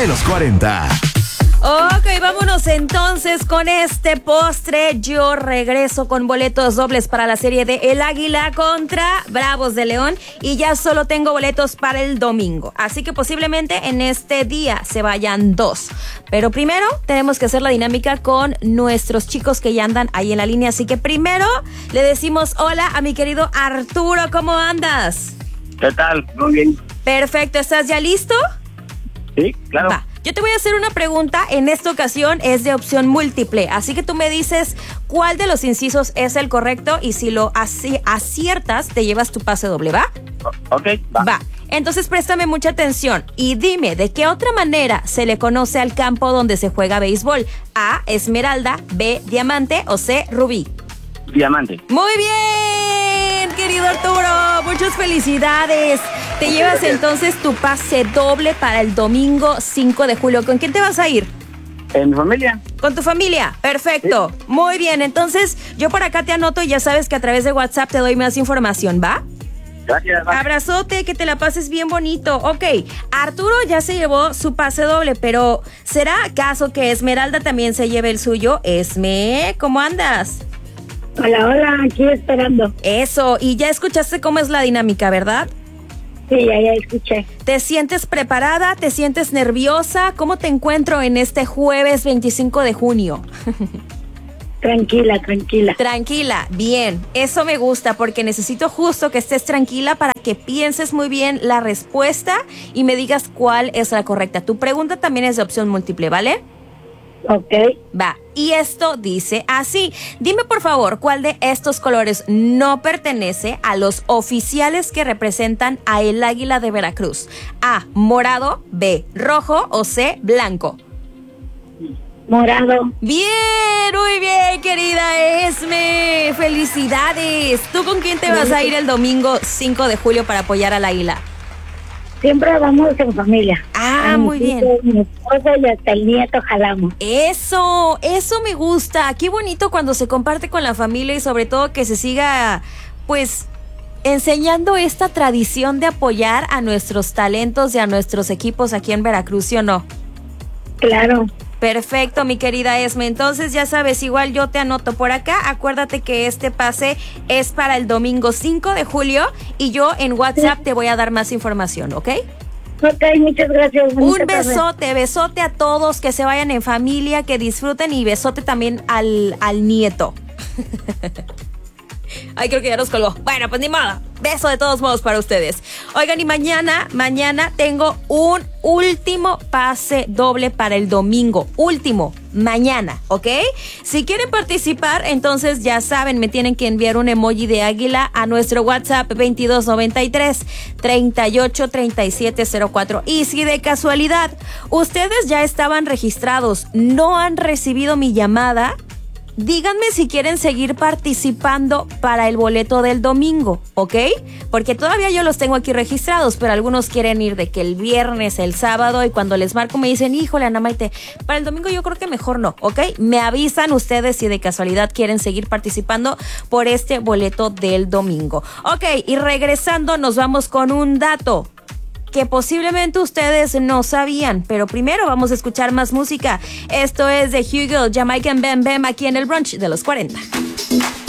de los 40. Ok, vámonos entonces con este postre. Yo regreso con boletos dobles para la serie de El Águila contra Bravos de León y ya solo tengo boletos para el domingo. Así que posiblemente en este día se vayan 2. Pero primero tenemos que hacer la dinámica con nuestros chicos que ya andan ahí en la línea. Así que primero le decimos hola a mi querido Arturo. ¿Cómo andas? ¿Qué tal? Muy bien. Perfecto, ¿estás ya listo? Sí, claro. Va. Yo te voy a hacer una pregunta, en esta ocasión es de opción múltiple, así que tú me dices cuál de los incisos es el correcto y si lo aciertas te llevas tu pase doble, ¿va? Ok, va. Va, entonces préstame mucha atención y dime de qué otra manera se le conoce al campo donde se juega béisbol. A, esmeralda, B, diamante o C, rubí. Diamante. Muy bien, querido Arturo, muchas felicidades. Te llevas entonces tu pase doble para el domingo 5 de julio. ¿Con quién te vas a ir? ¿En mi familia? ¿Con tu familia? Perfecto. Sí. Muy bien, entonces yo por acá te anoto y ya sabes que a través de WhatsApp te doy más información, ¿va? Gracias. Abrazote, que te la pases bien bonito. Ok, Arturo ya se llevó su pase doble, pero ¿será acaso que Esmeralda también se lleve el suyo? Esme, ¿cómo andas? Hola, aquí esperando. Eso, y ya escuchaste cómo es la dinámica, ¿verdad? Sí, ya escuché. ¿Te sientes preparada? ¿Te sientes nerviosa? ¿Cómo te encuentro en este jueves 25 de junio? Tranquila. Tranquila, bien. Eso me gusta porque necesito justo que estés tranquila para que pienses muy bien la respuesta y me digas cuál es la correcta. Tu pregunta también es de opción múltiple, ¿vale? Ok. Va, y esto dice así. Dime por favor, ¿cuál de estos colores no pertenece a los oficiales que representan a el Águila de Veracruz? A, morado, B, rojo o C, blanco. Morado. Bien, muy bien, querida Esme. Felicidades. ¿Tú con quién te vas a ir el domingo 5 de julio para apoyar al Águila? Siempre vamos en familia. Muy bien. Mi esposo y hasta el nieto jalamos. Eso me gusta. Qué bonito cuando se comparte con la familia y sobre todo que se siga, pues, enseñando esta tradición de apoyar a nuestros talentos y a nuestros equipos aquí en Veracruz, ¿sí o no? Claro. Perfecto, mi querida Esme. Entonces, ya sabes, igual yo te anoto por acá. Acuérdate que este pase es para el domingo 5 de julio y yo en WhatsApp te voy a dar más información, ¿ok? Ok, muchas gracias. Un besote a todos, que se vayan en familia, que disfruten y besote también al nieto. Ay, creo que ya nos colgó. Bueno, pues ni modo. Beso de todos modos para ustedes. Oigan, y mañana tengo un último pase doble para el domingo. Último, mañana, ¿ok? Si quieren participar, entonces ya saben, me tienen que enviar un emoji de águila a nuestro WhatsApp 2293-383704. Y si de casualidad ustedes ya estaban registrados, no han recibido mi llamada, díganme si quieren seguir participando para el boleto del domingo, ¿ok? Porque todavía yo los tengo aquí registrados, pero algunos quieren ir de que el viernes, el sábado, y cuando les marco me dicen, híjole, Ana Maite, para el domingo yo creo que mejor no, ¿ok? Me avisan ustedes si de casualidad quieren seguir participando por este boleto del domingo. Ok, y regresando nos vamos con un dato que posiblemente ustedes no sabían, pero primero vamos a escuchar más música. Esto es de Hugo, Jamaican Bam Bam, aquí en el brunch de los 40.